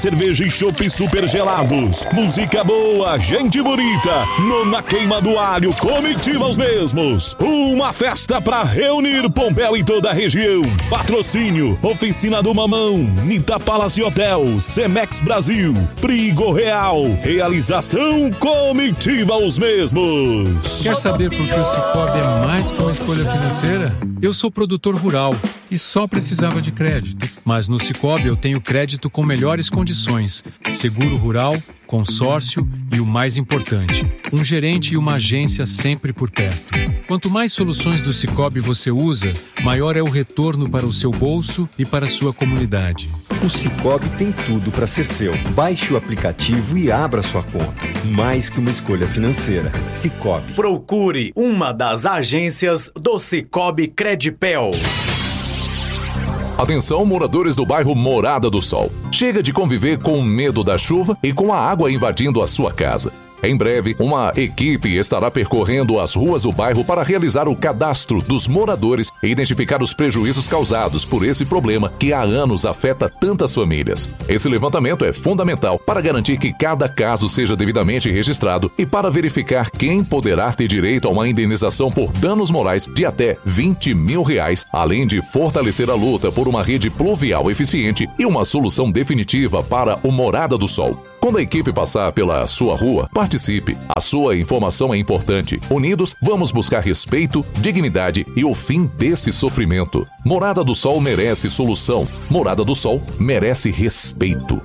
cerveja e chopp super gelados. Música boa, gente bonita. Nona Queima do Alho, comitiva os mesmos. Uma festa pra reunir Pompéu e toda a região. Patrocínio, Oficina do Mamão, Nita Palace Hotel, Cemex Brasil, Frigo Real. Realização, comitiva os mesmos. Quer saber por que o Sicoob é mais que uma escolha financeira? Eu sou produtor rural e só precisava de crédito. Mas no Sicoob eu tenho crédito com melhores condições, seguro rural, consórcio e o mais importante, um gerente e uma agência sempre por perto. Quanto mais soluções do Sicoob você usa, maior é o retorno para o seu bolso e para a sua comunidade. O Sicoob tem tudo para ser seu. Baixe o aplicativo e abra sua conta. Mais que uma escolha financeira. Sicoob. Procure uma das agências do Sicoob Credipel. Atenção, moradores do bairro Morada do Sol. Chega de conviver com o medo da chuva e com a água invadindo a sua casa. Em breve, uma equipe estará percorrendo as ruas do bairro para realizar o cadastro dos moradores e identificar os prejuízos causados por esse problema que há anos afeta tantas famílias. Esse levantamento é fundamental para garantir que cada caso seja devidamente registrado e para verificar quem poderá ter direito a uma indenização por danos morais de até R$20 mil, além de fortalecer a luta por uma rede pluvial eficiente e uma solução definitiva para o Morada do Sol. Quando a equipe passar pela sua rua, participe. A sua informação é importante. Unidos, vamos buscar respeito, dignidade e o fim desse sofrimento. Morada do Sol merece solução. Morada do Sol merece respeito.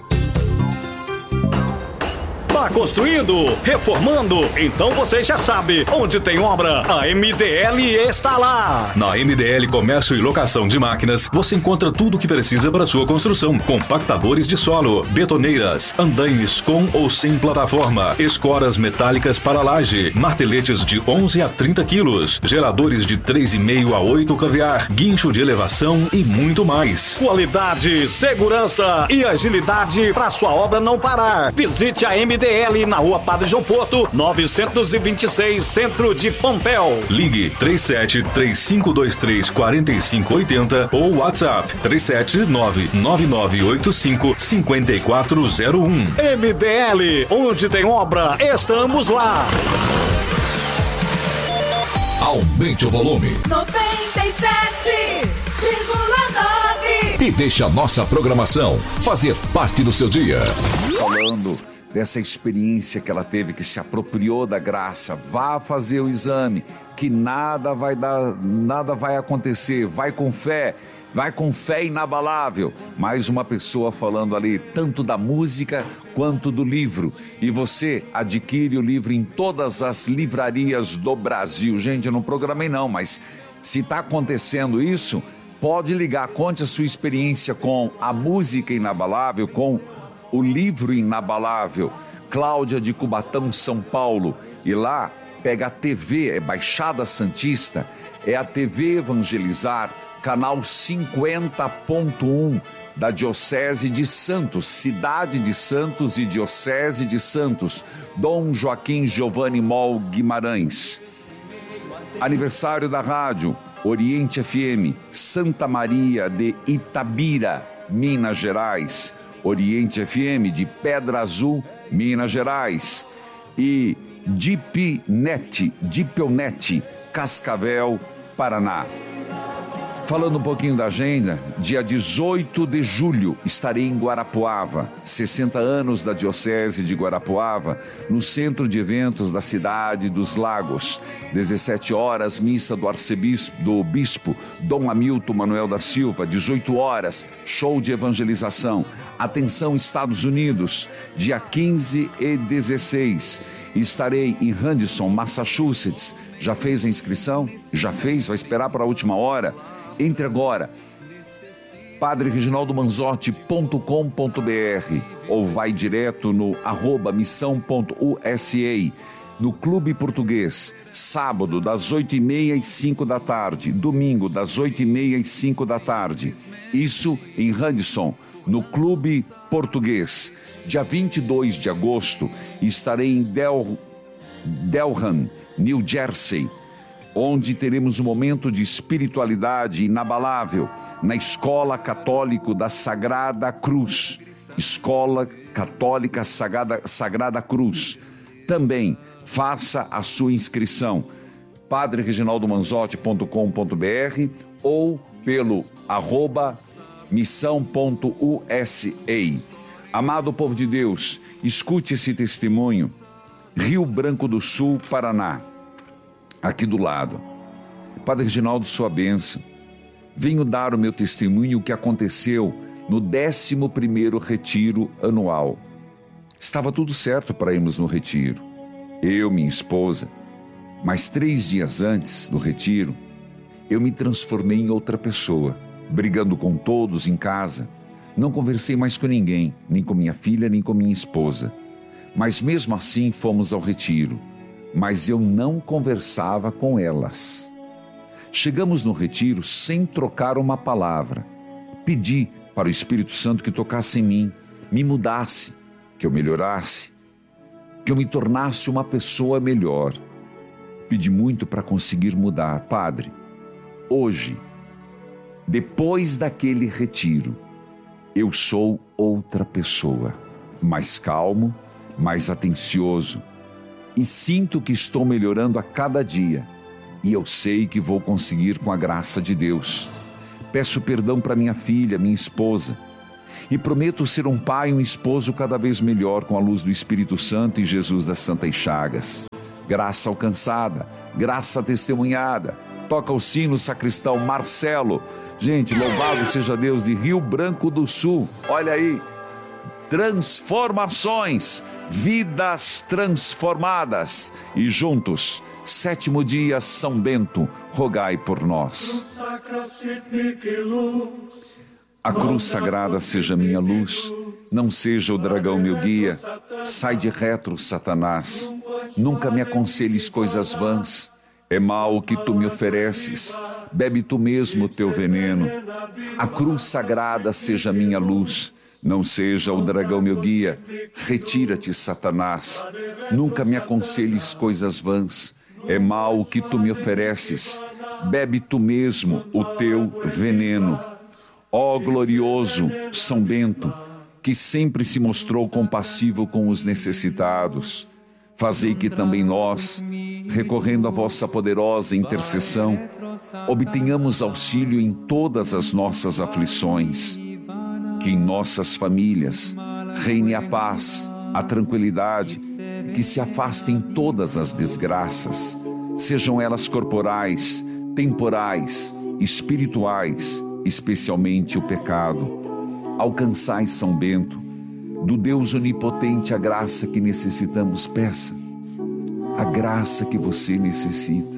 Tá construindo, reformando? Então você já sabe, onde tem obra, a MDL está lá. Na MDL Comércio e Locação de Máquinas, você encontra tudo o que precisa para sua construção. Compactadores de solo, betoneiras, andaimes com ou sem plataforma, escoras metálicas para laje, marteletes de 11 a 30 quilos, geradores de 3,5 a 8 kVA, guincho de elevação e muito mais. Qualidade, segurança e agilidade para sua obra não parar. Visite a MDL na Rua Padre João Porto, 926, Centro de Pompéu. Ligue 37-3523-4580 ou WhatsApp 379-9985-5401. MDL, onde tem obra, estamos lá. Aumente o volume. 97,9. E deixe a nossa programação fazer parte do seu dia. Falando dessa experiência que ela teve, que se apropriou da graça, vá fazer o exame, que nada vai acontecer, vai com fé inabalável. Mais uma pessoa falando ali, tanto da música quanto do livro. E você adquire o livro em todas as livrarias do Brasil. Gente, eu não programei não, mas se está acontecendo isso, pode ligar, conte a sua experiência com a música inabalável, com o livro inabalável. Cláudia de Cubatão, São Paulo. E lá pega a TV, é Baixada Santista, é a TV Evangelizar, canal 50.1 da Diocese de Santos, Cidade de Santos e Diocese de Santos, Dom Joaquim Giovanni Mol Guimarães. Aniversário da rádio, Oriente FM, Santa Maria de Itabira, Minas Gerais. Oriente FM de Pedra Azul, Minas Gerais. E Dipelnet, Cascavel, Paraná. Falando um pouquinho da agenda, dia 18 de julho estarei em Guarapuava, 60 anos da Diocese de Guarapuava, no centro de eventos da cidade dos Lagos. 17 horas, missa do bispo Dom Hamilton Manuel da Silva. 18 horas, show de evangelização. Atenção, Estados Unidos, dia 15 e 16. Estarei em Henderson, Massachusetts. Já fez a inscrição? Já fez? Vai esperar para a última hora? Entre agora, padrereginaldomanzotti.com.br ou vai direto no @missão.usa, no Clube Português, sábado das 8h30 às 5 da tarde, domingo das 8h30 às 5 da tarde. Isso em Henderson, no Clube Português. Dia 22 de agosto estarei em Delran, New Jersey, onde teremos um momento de espiritualidade inabalável na Escola Católica da Sagrada Cruz. Escola Católica Sagrada Cruz. Também faça a sua inscrição. padrereginaldomanzotti.com.br ou pelo @missão.usei. Amado povo de Deus, escute esse testemunho. Rio Branco do Sul, Paraná, aqui do lado. Padre Reginaldo, sua bênção. Venho dar o meu testemunho que aconteceu no 11º retiro anual. Estava tudo certo para irmos no retiro. Eu, minha esposa. Mas 3 dias antes do retiro, eu me transformei em outra pessoa, brigando com todos em casa. Não conversei mais com ninguém, nem com minha filha, nem com minha esposa. Mas mesmo assim fomos ao retiro. Mas eu não conversava com elas. Chegamos no retiro sem trocar uma palavra. Pedi para o Espírito Santo que tocasse em mim, me mudasse, que eu melhorasse, que eu me tornasse uma pessoa melhor. Pedi muito para conseguir mudar. Padre, hoje, depois daquele retiro, eu sou outra pessoa, mais calmo, mais atencioso, e sinto que estou melhorando a cada dia, e eu sei que vou conseguir com a graça de Deus. Peço perdão para minha filha, minha esposa, e prometo ser um pai e um esposo cada vez melhor com a luz do Espírito Santo e Jesus das Santas Chagas. Graça alcançada, graça testemunhada. Toca o sino, sacristão Marcelo. Gente, louvado seja Deus, de Rio Branco do Sul. Olha aí, transformações, vidas transformadas. E juntos, 7º dia, São Bento, rogai por nós. A cruz sagrada seja minha luz, não seja o dragão meu guia. Sai de retro, Satanás. Nunca me aconselhes coisas vãs. É mal o que tu me ofereces. Bebe tu mesmo o teu veneno. A cruz sagrada seja minha luz, não seja o dragão meu guia. Retira-te, Satanás. Nunca me aconselhes coisas vãs. É mal o que tu me ofereces. Bebe tu mesmo o teu veneno. Ó glorioso São Bento, que sempre se mostrou compassivo com os necessitados, fazei que também nós, recorrendo à vossa poderosa intercessão, obtenhamos auxílio em todas as nossas aflições. Que em nossas famílias reine a paz, a tranquilidade, que se afastem todas as desgraças, sejam elas corporais, temporais, espirituais, especialmente o pecado. Alcançai, São Bento, do Deus onipotente a graça que necessitamos. Peça a graça que você necessita.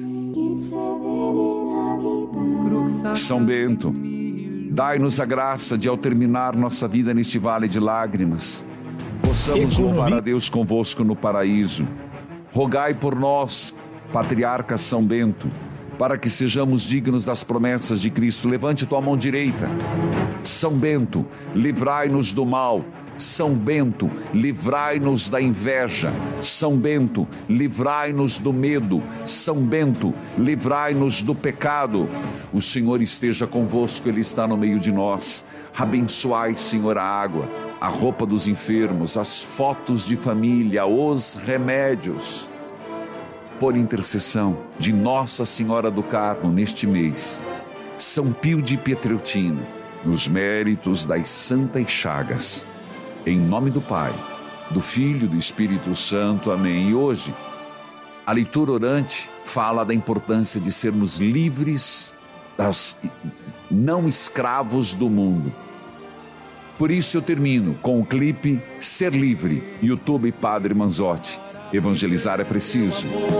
São Bento, dai-nos a graça de, ao terminar nossa vida neste vale de lágrimas, possamos louvar a Deus convosco no paraíso. Rogai por nós, Patriarca São Bento, para que sejamos dignos das promessas de Cristo. Levante tua mão direita. São Bento, livrai-nos do mal. São Bento, livrai-nos da inveja. São Bento, livrai-nos do medo. São Bento, livrai-nos do pecado. O Senhor esteja convosco, Ele está no meio de nós. Abençoai, Senhor, a água, a roupa dos enfermos, as fotos de família, os remédios. Por intercessão de Nossa Senhora do Carmo neste mês, São Pio de Pietreutina, nos méritos das Santas Chagas, em nome do Pai, do Filho e do Espírito Santo. Amém. E hoje, a leitura orante fala da importância de sermos livres, não escravos do mundo. Por isso eu termino com o clipe Ser Livre, YouTube Padre Manzotti. Evangelizar é preciso.